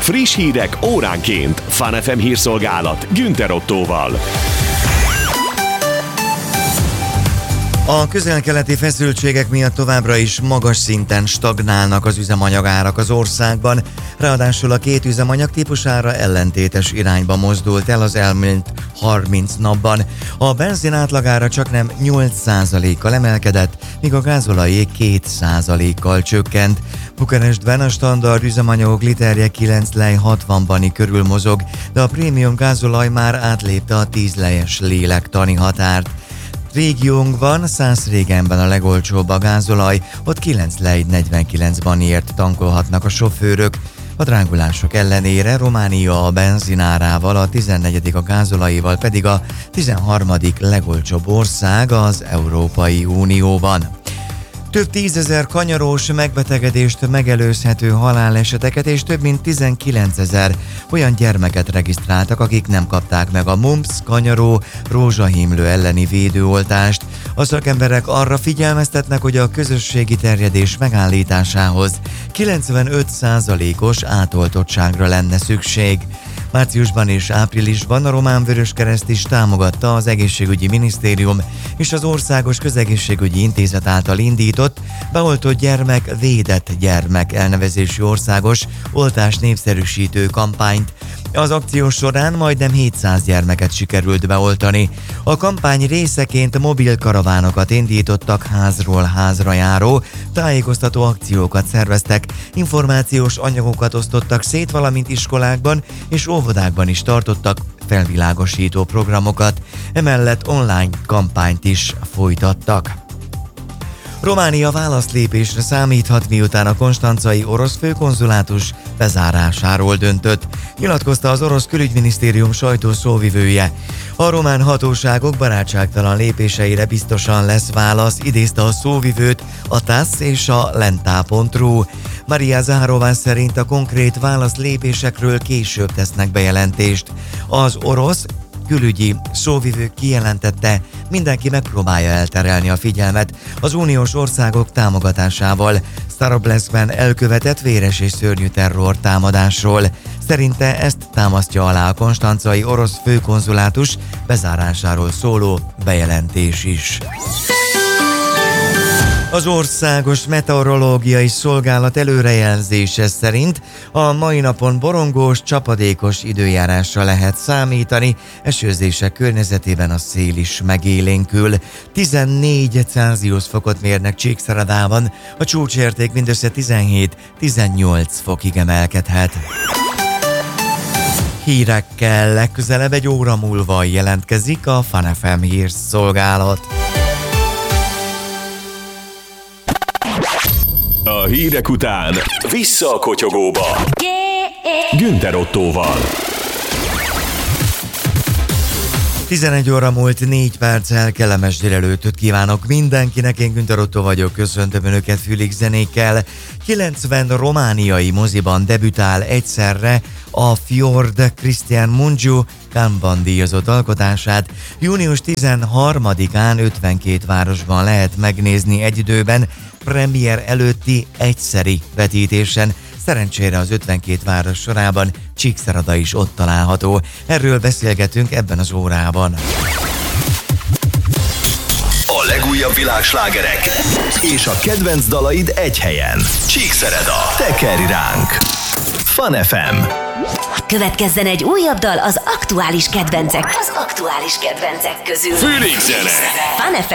Friss hírek óránként. Fun FM hírszolgálat Günther Ottóval. A közel-keleti feszültségek miatt továbbra is magas szinten stagnálnak az üzemanyagárak az országban, ráadásul a két üzemanyag típusára ellentétes irányba mozdult el az elmúlt 30 napban. A benzin átlagára csaknem 8%-kal emelkedett, míg a gázolajé 2%-kal csökkent. Bukarestben a standard üzemanyagok literje 9 lej 60-bani körül mozog, de a prémium gázolaj már átlépte a 10 lejes lélektani határt. Régiónkban Szászrégenben a legolcsóbb a gázolaj, ott 9 lej 49 baniért tankolhatnak a sofőrök. A drágulások ellenére Románia a benzinárával, a 14. a gázolajéval pedig a 13. legolcsóbb ország az Európai Unióban. Több 10 000 kanyarós megbetegedést megelőzhető haláleseteket és több mint 19 000 olyan gyermeket regisztráltak, akik nem kapták meg a mumps, kanyaró, rózsahímlő elleni védőoltást. A szakemberek arra figyelmeztetnek, hogy a közösségi terjedés megállításához 95%-os átoltottságra lenne szükség. Márciusban és áprilisban a Román Vöröskereszt is támogatta az Egészségügyi Minisztérium és az Országos Közegészségügyi Intézet által indított Beoltott gyermek, védett gyermek elnevezésű országos oltás népszerűsítő kampányt. Az akció során majdnem 700 gyermeket sikerült beoltani. A kampány részeként mobil karavánokat indítottak, házról házra járó, tájékoztató akciókat szerveztek, információs anyagokat osztottak szét, valamint iskolákban és óvodákban is tartottak felvilágosító programokat, emellett online kampányt is folytattak. Románia válaszlépésre számíthat, miután a konstancai orosz főkonzulátus bezárásáról döntött, nyilatkozta az orosz külügyminisztérium sajtószóvivője. A román hatóságok barátságtalan lépéseire biztosan lesz válasz, idézte a szóvivőt a TASZ és a Lenta.ru. Maria Zaharová szerint a konkrét válaszlépésekről később tesznek bejelentést. Az orosz külügyi szóvivő kijelentette, mindenki megpróbálja elterelni a figyelmet az uniós országok támogatásával Starobleszkben elkövetett véres és szörnyű terrortámadásról. Szerinte ezt támasztja alá a konstancai orosz főkonzulátus bezárásáról szóló bejelentés is. Az Országos Meteorológiai Szolgálat előrejelzése szerint a mai napon borongós, csapadékos időjárásra lehet számítani, esőzések környezetében a szél is megélénkül. 14 Celsius fokot mérnek Csíkszeredában, a csúcsérték mindössze 17-18 fokig emelkedhet. Hírekkel legközelebb egy óra múlva jelentkezik a Fun FM hírszolgálat. A hírek után vissza a kotyogóba. Günther Ottóval. 11 óra múlt 4 perccel, kellemes délelőttöt kívánok mindenkinek, én Günther Ottó vagyok, köszöntöm Önöket Fülig zenékkel. 90 romániai moziban debütál egyszerre a Fjord Cristian Mungiu Cannes díjazott alkotását. Június 13-án 52 városban lehet megnézni egy időben, premier előtti egyszeri vetítésen. Szerencsére az 52 város sorában Csíkszereda is ott található. Erről beszélgetünk ebben az órában. A legújabb világslágerek és a kedvenc dalaid egy helyen. Csíkszereda, tekerj ránk! Fun FM. Következzen egy újabb dal az aktuális kedvencek közül. Fülig zene. Fun FM